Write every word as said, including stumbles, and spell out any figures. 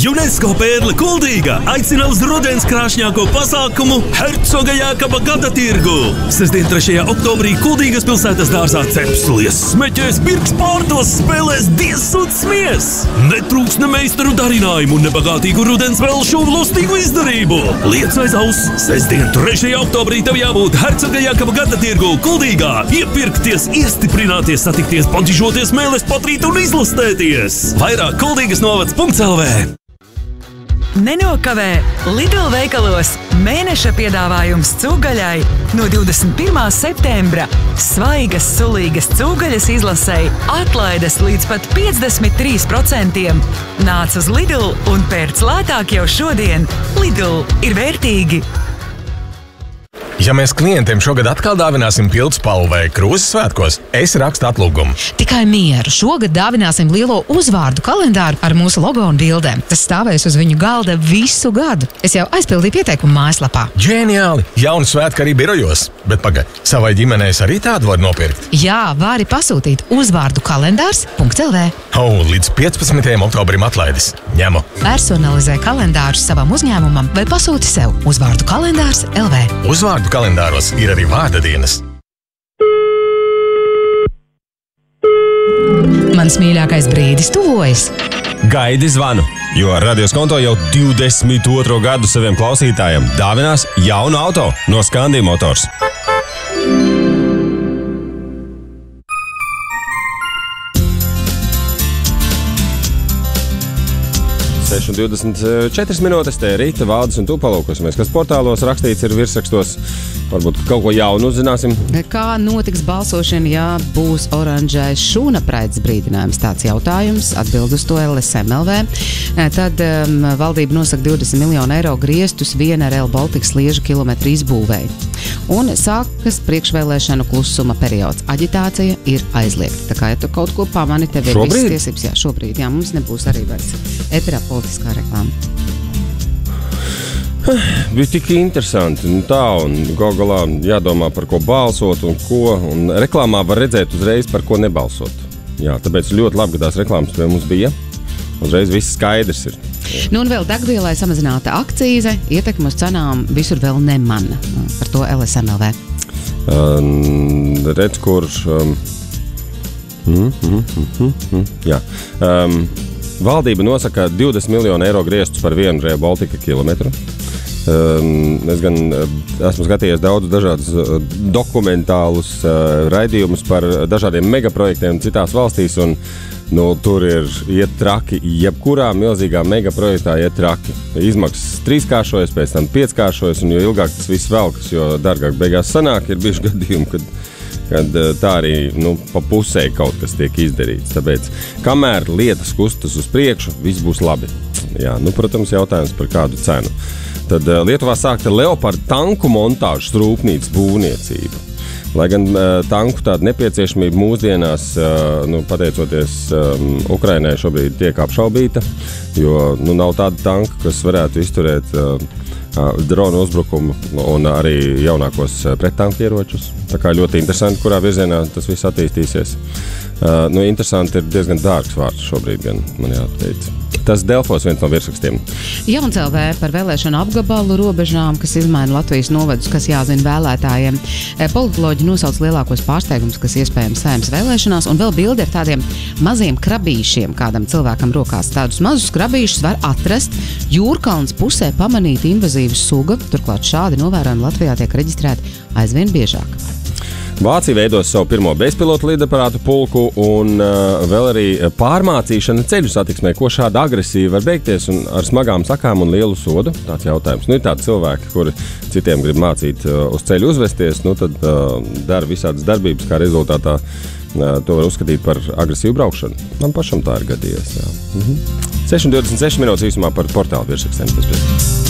UNESCO pērle Kuldīga aicina uz rudens krāšņāko pasākumu Hercoga Jākaba gada tirgu. Sestdien trešajā oktobrī Kuldīgas pilsētas dārzā cepslies, smeķēs, pirks pārtos, spēlēs diez un smies. Netrūks ne meistaru darinājumu, ne bagātīgu rudens velšu un lustīgu izdarību. Liec aiz auss, sestdien trešajā oktobrī tev jābūt Hercoga Jākaba gada tirgu Kuldīgā. Iepirkties, iestiprināties, satikties, pantižoties, mēles patrīt un izlastēties. Vairāk Kuldīgas novads punkts el vē. Nenokavē Lidl veikalos mēneša piedāvājums cūgaļai no divdesmit pirmā septembra. Svaigas, sulīgas cūgaļas izlasei atlaides līdz pat piecdesmit trīs procentiem. Nāc uz Lidl un pērc lētāk jau šodien. Lidl ir vērtīgi. Ja mēs klientiem šogad atkal dāvināsim pildspalvu vai krūzes svētkos, es rakstu atlūgumu. Tikai mieru. Šogad dāvināsim lielo uzvārdu kalendāru ar mūsu logo un bildēm. Tas stāvēs uz viņu galda visu gadu. Es jau aizpildīju pieteikumu mājaslapā. Ģeniāli! Jauni svētki arī birojos. Bet pagai, savai ģimenēs arī tādu var nopirkt? Jā, vari pasūtīt uzvārdu kalendārs punkts el vē. Oh, līdz piecpadsmitajam oktobrim atlaides. Ņemu. Personalizē kalendārus savam uzņēmumam vai pasūti sev uzvārdu kalendārs punkts el vē. Uzvārdu kalendāros ir arī vārda dienas. Mans mīļākais brīdis tuvojas. Gaidi zvanu, jo Radioskonto jau divdesmit otro gadu saviem klausītājiem dāvinās jaunu auto no Scandi Motors. seši un divdesmit četras minūtes, te rīta Valdis un tu palūkosimies, kas portālos rakstīts ir virsrakstos. Varbūt kaut ko jaunu uzzināsim. Kā notiks balsošana, ja būs oranžais šūnapraides brīdinājums? Tāds jautājums, atbild uz to el es em el vē. Tad um, valdība nosaka divdesmit miljonu eiro griestus viena Rail Baltica sliežu kilometru izbūvēja. Un sākas priekšvēlēšanu klusuma periods. Aģitācija ir aizliegta. Tā kā, ja tu kaut ko pamani, tev ir visas tiesības. Jā, šobrīd, jā, mums nebūs arī vairs eterā politiskā reklāma. Bija tik interesanti, nu tā, un gal galā jādomā par ko balsot un ko, un reklāmā var redzēt uzreiz par ko nebalsot. Jā, tāpēc ļoti labi, ka tās reklāmas pie mums bija. Uzreiz viss skaidrs ir. Nu un vēl degvielai samazināta akcīze, ietekme uz cenām visur vēl nemana. Par to el es em el vē. Um, redz, kur... Um, mm, mm, mm, mm, mm, jā. Um, valdība nosaka divdesmit miljonu eiro griestus par vienu Rail Baltica kilometru. Um, es gan uh, esmu skatījies daudz dažādus uh, dokumentālus uh, raidījumus par dažādiem megaprojektiem citās valstīs, un nu, tur ir iet traki, jebkurā milzīgā megaprojektā iet traki. Izmaksas trīskāršojas, pēc tam pieckāršojas, un jo ilgāk tas viss velkas, jo dārgāk beigās sanāk, ir bijuši gadījumi, kad, kad tā arī nu, pa pusē kaut kas tiek izdarīts. Tāpēc, kamēr lietas kustas uz priekšu, viss būs labi. Jā, nu, protams, jautājums par kādu cenu. Tad uh, Lietuvā sākta Leopard tanku montāžas rūpnīcas būvniecība. Lai gan uh, tanku tāda nepieciešamība mūsdienās, uh, nu, pateicoties um, Ukrainai šobrīd tiek apšaubīta, jo nu, nav tāda tanka, kas varētu izturēt uh, uh, dronu uzbrukumu un arī jaunākos uh, prettanku ieročus. Tā kā ļoti interesanti, kurā virzienā tas viss attīstīsies. Uh, nu, interesanti ir diezgan dārgs vārds šobrīd, gan man jāteic. Tas Delfos viens no virsrakstiem. Jauns el vē par vēlēšanu apgabalu robežām, kas izmaina Latvijas novadus, kas jāzina vēlētājiem. Politoloģi nosauc lielākos pārsteigumus, kas iespējams Saeimas vēlēšanās, un vēl bildi ar tādiem maziem krabīšiem kādam cilvēkam rokās. Tādus mazus krabīšus var atrast Jūrkalns pusē pamanīt invazīvu suga, turklāt šādi novērojumi Latvijā tiek reģistrēti aizvien biežāk. Vācija veidos savu pirmo bezpilotu lidaparātu pulku, un uh, vēl arī pārmācīšana ceļu satiksmē, ko šāda agresija var beigties un ar smagām sakām un lielu sodu. Tāds jautājums. Nu, ir tādi cilvēki, kuri citiem grib mācīt uh, uz ceļu uzvesties, nu tad uh, dara visādas darbības, kā rezultātā uh, to var uzskatīt par agresīvu braukšanu. Man pašam tā ir gadījies. Jā. Mhm. seši un divdesmit seši minūtes īsumā par portālu virsrakstiem.